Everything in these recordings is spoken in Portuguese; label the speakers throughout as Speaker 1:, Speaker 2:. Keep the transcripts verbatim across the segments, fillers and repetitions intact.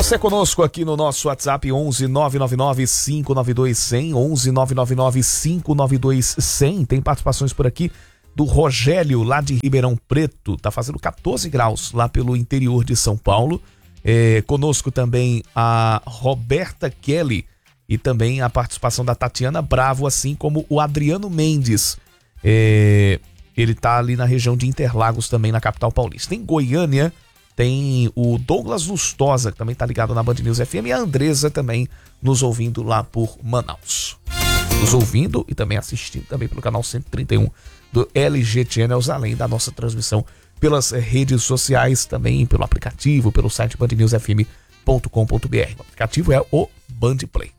Speaker 1: Você conosco aqui no nosso WhatsApp onze nove nove nove cinco nove dois zero zero, onze nove nove nove cinco nove dois zero zero. Tem participações por aqui do Rogério, lá de Ribeirão Preto, tá fazendo quatorze graus lá pelo interior de São Paulo. É, conosco também a Roberta Kelly e também a participação da Tatiana Bravo, assim como o Adriano Mendes. É, ele tá ali na região de Interlagos também, na capital paulista. Em Goiânia tem o Douglas Lustosa, que também tá ligado na Band News F M, e a Andresa também nos ouvindo lá por Manaus. Nos ouvindo e também assistindo também pelo canal cento e trinta e um do L G Channels, além da nossa transmissão pelas redes sociais, também pelo aplicativo, pelo site band news f m ponto com ponto b r. O aplicativo é o Band Play.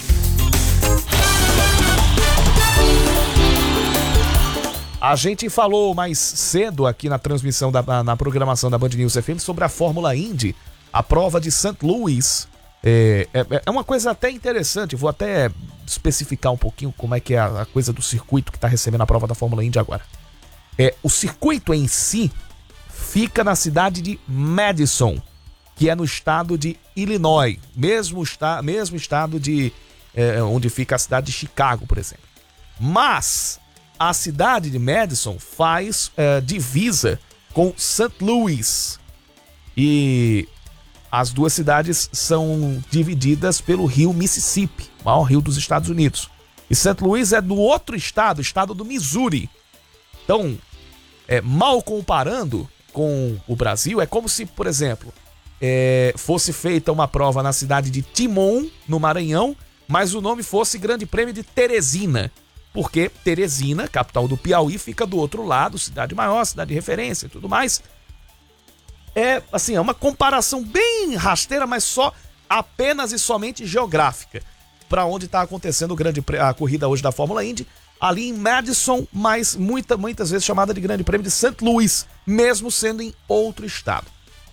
Speaker 1: A gente falou mais cedo aqui na transmissão, da, na, na programação da Band News F M sobre a Fórmula Indy, a prova de Saint Louis. É, é, é uma coisa até interessante, vou até especificar um pouquinho como é que é a, a coisa do circuito que está recebendo a prova da Fórmula Indy agora. É, o circuito em si fica na cidade de Madison, que é no estado de Illinois, mesmo, esta, mesmo estado de é, onde fica a cidade de Chicago, por exemplo. Mas a cidade de Madison faz é, divisa com Saint Louis, e as duas cidades são divididas pelo rio Mississippi, o maior rio dos Estados Unidos. E Saint Louis é do outro estado, o estado do Missouri. Então, é, mal comparando com o Brasil, é como se, por exemplo, é, fosse feita uma prova na cidade de Timon, no Maranhão, mas o nome fosse Grande Prêmio de Teresina. Porque Teresina, capital do Piauí, fica do outro lado, cidade maior, cidade de referência e tudo mais. É, assim, é uma comparação bem rasteira, mas só apenas e somente geográfica, para onde está acontecendo o grande, a corrida hoje da Fórmula Indy, ali em Madison, mas muita, muitas vezes chamada de Grande Prêmio de Saint Louis, mesmo sendo em outro estado.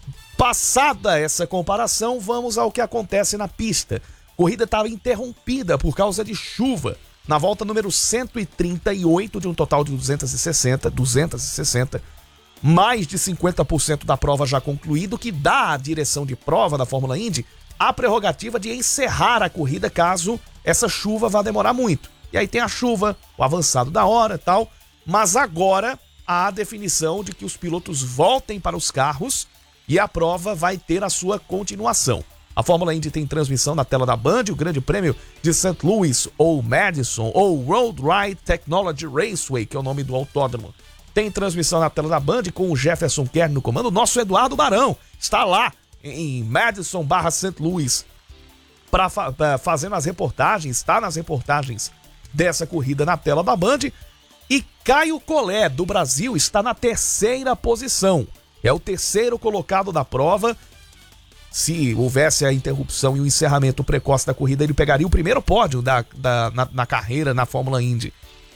Speaker 1: Passada essa comparação, vamos ao que acontece na pista. A corrida estava interrompida por causa de chuva. Na volta número cento e trinta e oito, de um total de duzentos e sessenta, duzentos e sessenta, mais de cinquenta por cento da prova já concluído, que dá à direção de prova da Fórmula Indy a prerrogativa de encerrar a corrida caso essa chuva vá demorar muito. E aí tem a chuva, o avançado da hora e tal, mas agora há a definição de que os pilotos voltem para os carros e a prova vai ter a sua continuação. A Fórmula Indy tem transmissão na tela da Band, o Grande Prêmio de Saint Louis, ou Madison, ou Road Ride Technology Raceway, que é o nome do autódromo. Tem transmissão na tela da Band com o Jefferson Kern no comando. Nosso Eduardo Barão está lá em Madison barra Saint Louis pra, pra, fazendo as reportagens, está nas reportagens dessa corrida na tela da Band. E Caio Collet, do Brasil, está na terceira posição. É o terceiro colocado da prova. Se houvesse a interrupção e o encerramento precoce da corrida, ele pegaria o primeiro pódio da, da, na, na carreira na Fórmula Indy.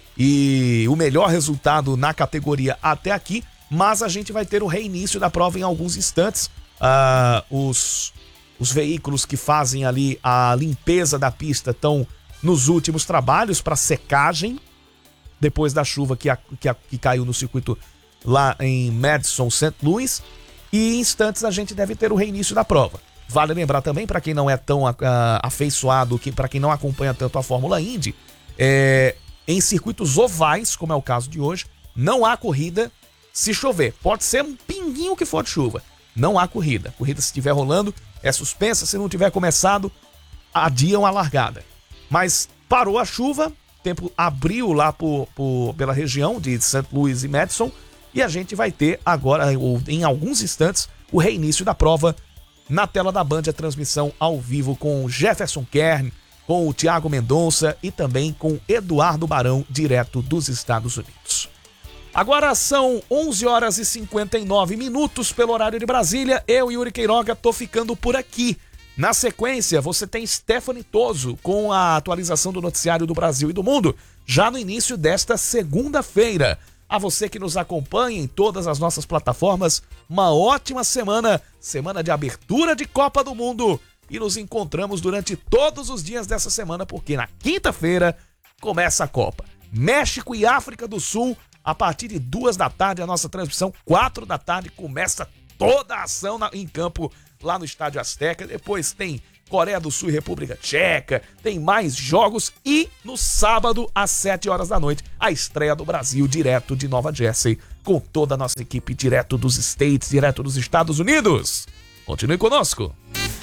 Speaker 1: E o melhor resultado na categoria até aqui, mas a gente vai ter o reinício da prova em alguns instantes. Uh, os, os veículos que fazem ali a limpeza da pista estão nos últimos trabalhos para secagem, depois da chuva que, a, que, a, que caiu no circuito lá em Madison, Saint Louis, e em instantes a gente deve ter o reinício da prova. Vale lembrar também, para quem não é tão uh, afeiçoado, que, para quem não acompanha tanto a Fórmula Indy, é... em circuitos ovais, como é o caso de hoje, não há corrida se chover. Pode ser um pinguinho que for de chuva. Não há corrida. A corrida, se estiver rolando, é suspensa. Se não tiver começado, adiam a largada. Mas parou a chuva, o tempo abriu lá por, por, pela região de Saint Louis e Madison, e a gente vai ter agora, ou em alguns instantes, o reinício da prova na tela da Band, a transmissão ao vivo com Jefferson Kern, com o Thiago Mendonça e também com Eduardo Barão, direto dos Estados Unidos. Agora são onze horas e cinquenta e nove minutos pelo horário de Brasília. Eu, Yuri Queiroga, tô ficando por aqui. Na sequência, você tem Stephanie Toso com a atualização do noticiário do Brasil e do mundo, já no início desta segunda-feira. A você que nos acompanha em todas as nossas plataformas, uma ótima semana, semana de abertura de Copa do Mundo. E nos encontramos durante todos os dias dessa semana, porque na quinta-feira começa a Copa. México e África do Sul, a partir de duas da tarde, a nossa transmissão, quatro da tarde, começa toda a ação na, em campo lá no Estádio Azteca. Depois tem Coreia do Sul e República Tcheca, tem mais jogos e no sábado às sete horas da noite a estreia do Brasil direto de Nova Jersey com toda a nossa equipe direto dos States, direto dos Estados Unidos. Continue conosco.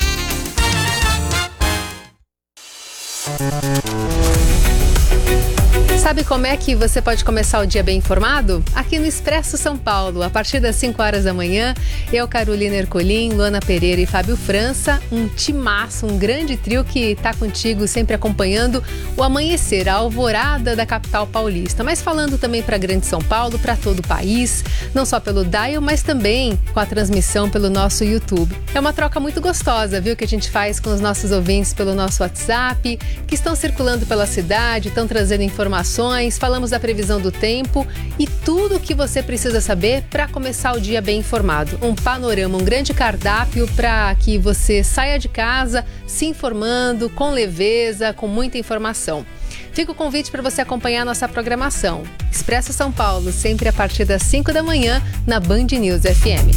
Speaker 2: Sabe como é que você pode começar o dia bem informado? Aqui no Expresso São Paulo, a partir das cinco horas da manhã, eu, Carolina Ercolim, Luana Pereira e Fábio França, um timaço, um grande trio que está contigo sempre acompanhando o amanhecer, a alvorada da capital paulista, mas falando também para Grande São Paulo, para todo o país, não só pelo dial, mas também com a transmissão pelo nosso YouTube. É uma troca muito gostosa, viu, que a gente faz com os nossos ouvintes pelo nosso WhatsApp, que estão circulando pela cidade, estão trazendo informações, falamos da previsão do tempo e tudo o que você precisa saber para começar o dia bem informado. Um panorama, um grande cardápio para que você saia de casa se informando com leveza, com muita informação. Fica o convite para você acompanhar a nossa programação. Expresso São Paulo, sempre a partir das cinco da manhã na Band News F M.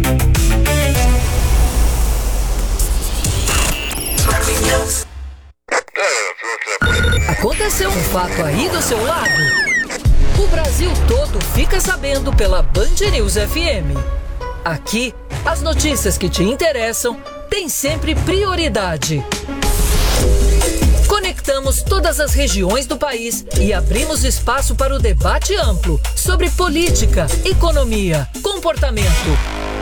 Speaker 3: Aconteceu um fato aí do seu lado? O Brasil todo fica sabendo pela Band News F M. Aqui, as notícias que te interessam têm sempre prioridade. Conectamos todas as regiões do país e abrimos espaço para o debate amplo sobre política, economia, comportamento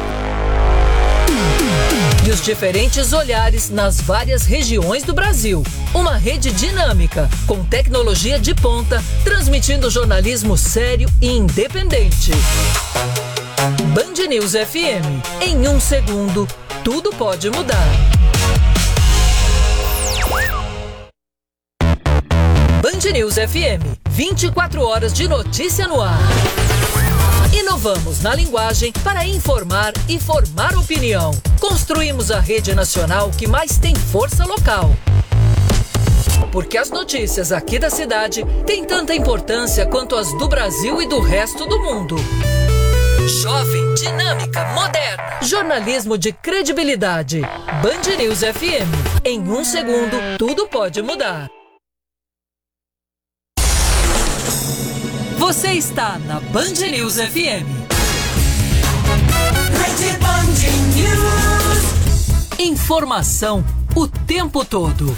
Speaker 3: e os diferentes olhares nas várias regiões do Brasil. Uma rede dinâmica, com tecnologia de ponta, transmitindo jornalismo sério e independente. Band News F M. Em um segundo, tudo pode mudar. Band News F M. vinte e quatro horas de notícia no ar. Inovamos na linguagem para informar e formar opinião. Construímos a rede nacional que mais tem força local. Porque as notícias aqui da cidade têm tanta importância quanto as do Brasil e do resto do mundo. Jovem, dinâmica, moderna. Jornalismo de credibilidade. Band News F M. Em um segundo, tudo pode mudar. Você está na Band News F M. Rede Band News. Informação o tempo todo.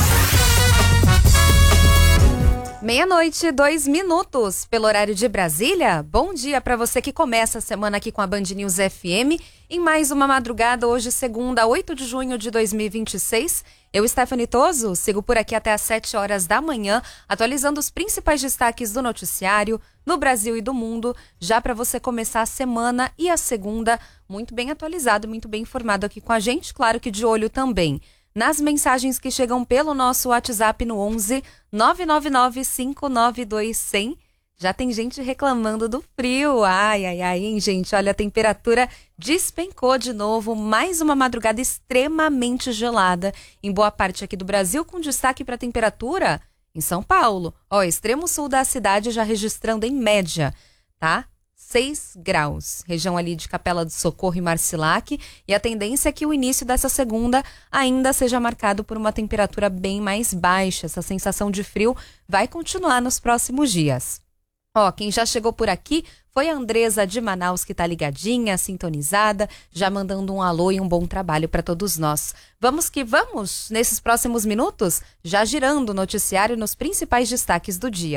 Speaker 4: Meia-noite, dois minutos, pelo horário de Brasília. Bom dia para você que começa a semana aqui com a Band News F M. Em mais uma madrugada, hoje segunda, oito de junho de dois mil e vinte e seis. Eu, Stephanie Toso, sigo por aqui até às sete horas da manhã, atualizando os principais destaques do noticiário no Brasil e do mundo, já para você começar a semana e a segunda muito bem atualizado, muito bem informado aqui com a gente, claro que de olho também nas mensagens que chegam pelo nosso WhatsApp no onze nove nove nove cinco nove dois zero zero. Já tem gente reclamando do frio. Ai, ai, ai, hein, gente? Olha, a temperatura despencou de novo. Mais uma madrugada extremamente gelada em boa parte aqui do Brasil, com destaque para a temperatura em São Paulo. Ó, extremo sul da cidade já registrando em média, tá? seis graus. Região ali de Capela do Socorro e Marcilac. E a tendência é que o início dessa segunda ainda seja marcado por uma temperatura bem mais baixa. Essa sensação de frio vai continuar nos próximos dias. Ó, quem já chegou por aqui foi a Andresa de Manaus, que tá ligadinha, sintonizada, já mandando um alô e um bom trabalho para todos nós. Vamos que vamos, nesses próximos minutos, já girando o noticiário nos principais destaques do dia.